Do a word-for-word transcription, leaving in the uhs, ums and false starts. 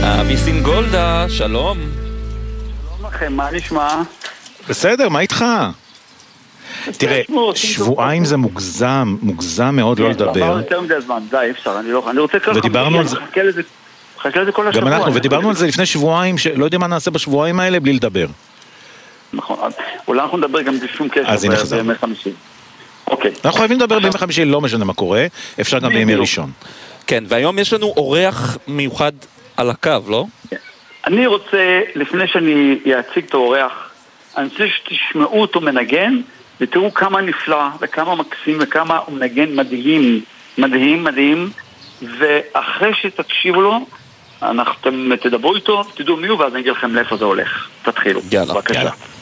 אביסין גולדה, שלום. שלום לכם, מה נשמע? בסדר, מה איתך? תראה, שבועיים זה מוגזם, מוגזם מאוד לא לדבר. עבר יותר מדי זמן, די, אפשר, אני רוצה לקרוא לך... ודיברנו על זה... חכה לזה כל השבוע. גם אנחנו, ודיברנו על זה לפני שבועיים, שלא יודע מה נעשה בשבועיים האלה בלי לדבר. נכון, אולי אנחנו נדבר גם בשום קשר בימי חמישי. אוקיי. אנחנו חייבים לדבר בימי חמישי, לא משנה מה קורה, אפשר גם בימי ראשון. כן, והיום יש לנו אורח מיוחד על הקו, לא? אני רוצה, לפני שאני אציג את האורח, אני רוצה שתשמעו אותו מנגן, ותראו כמה נפלא, וכמה מקסים, וכמה הוא מנגן מדהים, מדהים, מדהים, ואחרי שתקשיבו לו, אנחנו תדברו איתו, תדעו מי הוא, ואז אני אגיד לכם לאיפה זה הולך. תתחילו. יאללה. בבקשה. יאללה.